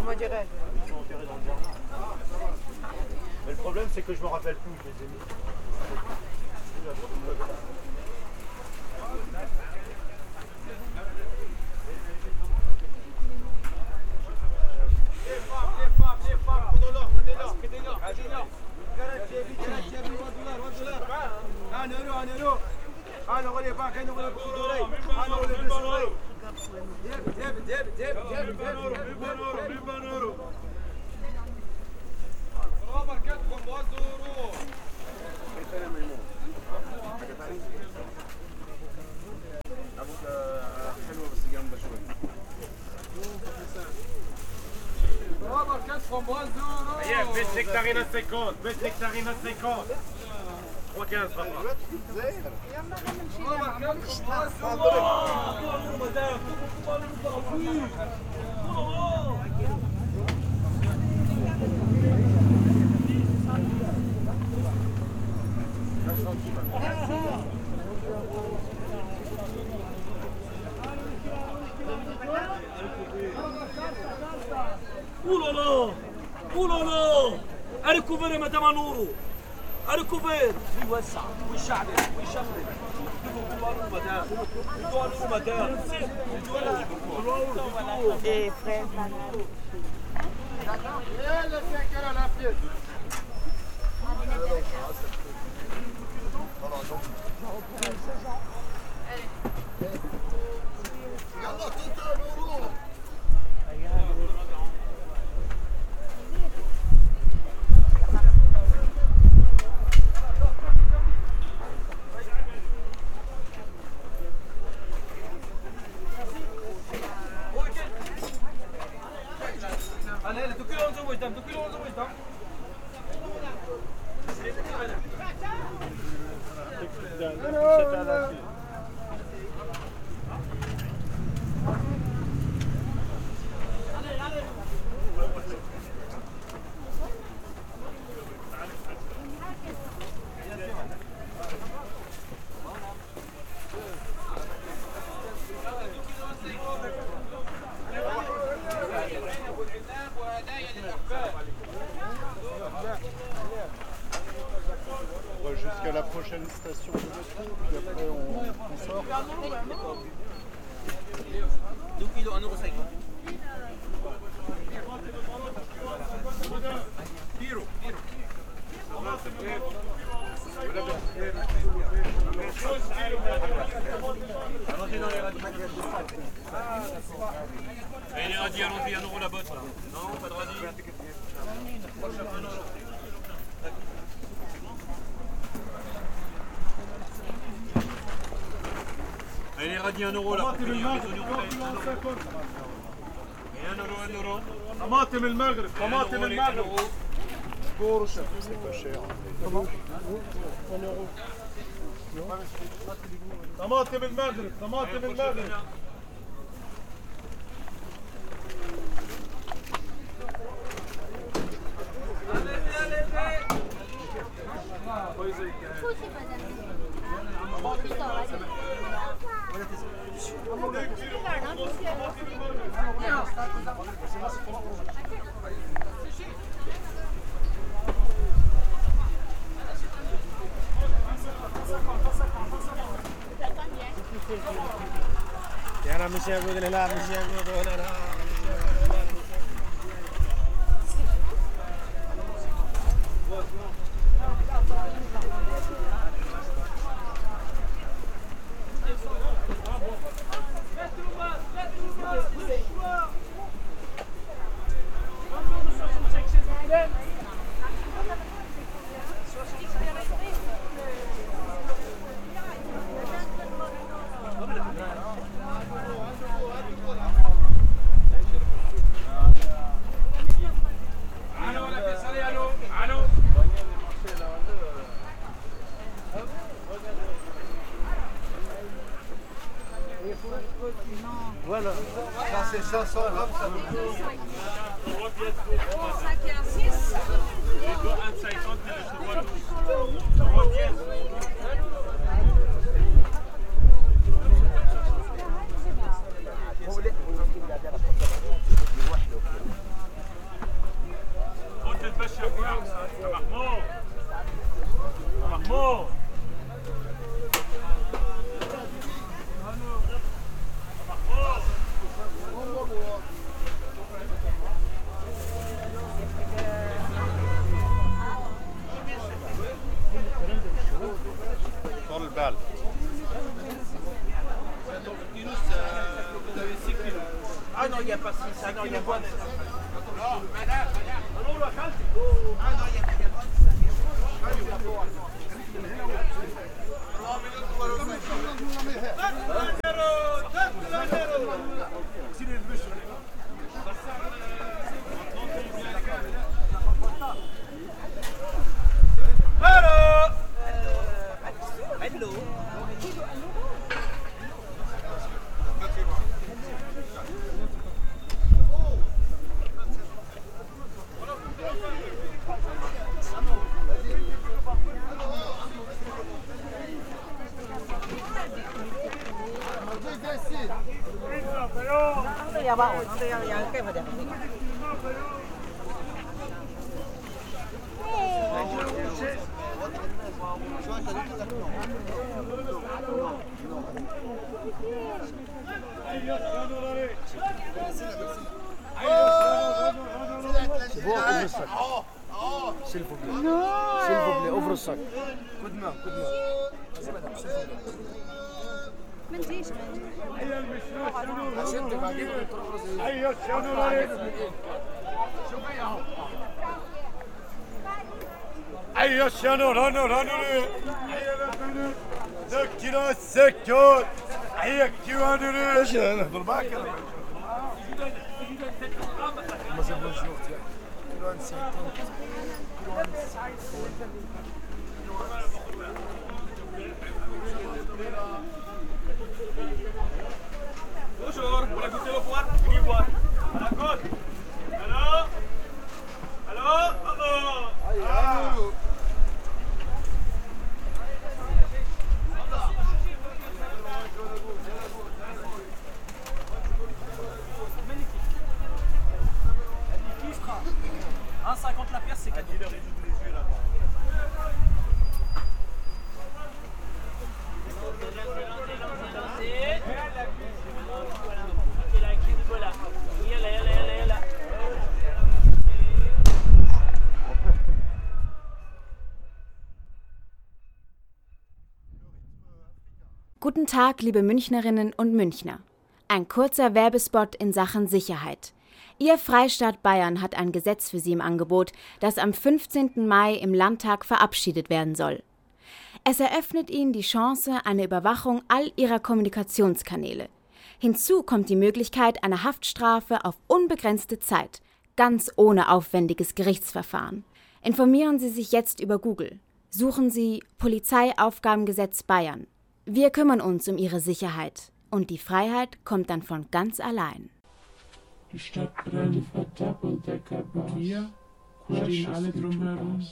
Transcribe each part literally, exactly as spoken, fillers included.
Comment dirais-je? Ils sont enterrés dans le jardin. Mais le problème, c'est que je me rappelle plus où je les ai mis. baisse nectarine à cinquante, baisse nectarine à cinquante. trois quinze papa. Ouh là là! Ouh là là! A recouvert madame Anouro! A recouvert! Oui, وسع ويشعلل ويشمل madame! madame! Et frère, jusqu'à la prochaine station de métro, puis après on, on sort. deux kilos, un euro cinquante. Piro, piro. Allons-y dans les radis. Et les radis, allons-y, un euro la botte là. Non, pas de radis. Allez, les radis, un euro là. Et un euro, un euro. طماطم المغرب طماطم المغرب C'est pas cher. طماطم المغرب طماطم المغرب يلا مش يقول لا مش يقول لا Voilà, ça c'est cinq cents grammes, ça veut dire. Vamos! طول البال. Ah non, il n'y a pas six, ah non, il n'y a pas C'est bon, ouvre le sac. S'il vous plaît. S'il vous plaît, ouvre le sac. Coup de main, coup de main. Vas-y madame, s'il vous plaît. ايوه شنو رانو رانو ايوه رانو ذكروا السكوت ايوه كيوانو ايش نهضر معك انا مازال ما نشوف كيلو عند سيكون كيلو عند Bonjour, vous voulez goûter le poids? Venez voir. À la côte. Allô? Allô? Oh ah. un cinquante la pièce, c'est cadeau. Guten Tag, liebe Münchnerinnen und Münchner. Ein kurzer Werbespot in Sachen Sicherheit. Ihr Freistaat Bayern hat ein Gesetz für Sie im Angebot, das am fünfzehnten Mai im Landtag verabschiedet werden soll. Es eröffnet Ihnen die Chance einer Überwachung all Ihrer Kommunikationskanäle. Hinzu kommt die Möglichkeit einer Haftstrafe auf unbegrenzte Zeit, ganz ohne aufwendiges Gerichtsverfahren. Informieren Sie sich jetzt über Google. Suchen Sie Polizeiaufgabengesetz Bayern. Wir kümmern uns um Ihre Sicherheit und die Freiheit kommt dann von ganz allein. Die Stadt brennt, und wir stehen alle drumherum.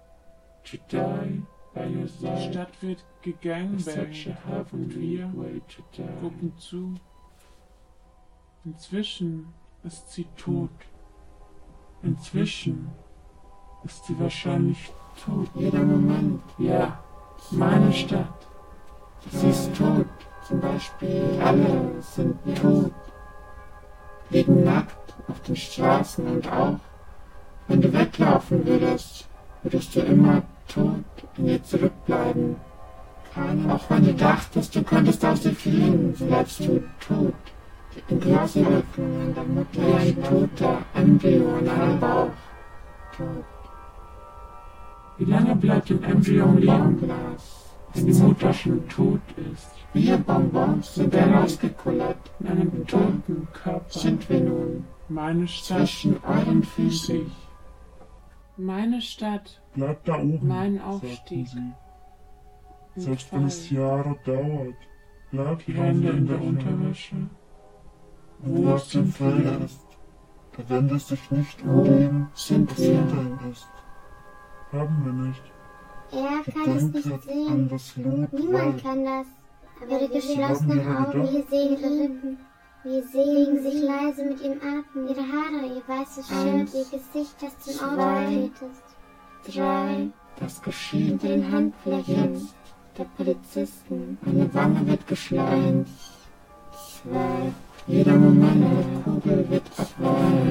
Die Stadt wird gegangbangt und wir gucken zu. Inzwischen ist sie tot. Inzwischen ist sie wahrscheinlich tot. Jeder Moment, ja, meine Stadt. Sie ist tot, zum Beispiel alle sind tot, liegen nackt auf den Straßen und auch, wenn du weglaufen würdest, würdest du immer tot in ihr zurückbleiben. Keine, auch wenn du dachtest, du könntest aus ihr fliehen, so bleibst du tot. Im Glasurücken in der Mutter wie ein toter Embryo in einem Bauch. Tot. Wie lange bleibt ein Embryo leben? Wenn die Mutter schon tot ist. Wir Bonbons sind herausgekullert. In einem toten Körper sind wir nun. Meine Stadt zwischen euren Füßen. Meine Stadt. Bleibt da oben, mein Aufstieg. Sie. Selbst wenn es Jahre dauert, bleibt die Hände in der Unterwäsche. Wo es zum Fall ist, da wendet sich nicht um dem, was hinter ihm ist. Haben wir nicht. Er kann es nicht sehen. Niemand kann das. Aber ihre geschlossenen Augen, wir sehen ihre Lippen. Wir sehen sich leise mit ihrem Atem, ihre Haare, ihr weißes Shirt, ihr Gesicht, das zum Auge geht ist. Drei, Das geschieht unter den Handflächen der Polizisten. Eine Wange wird geschleudert. Zwei. Jeder Moment der Kugel wird abweichen.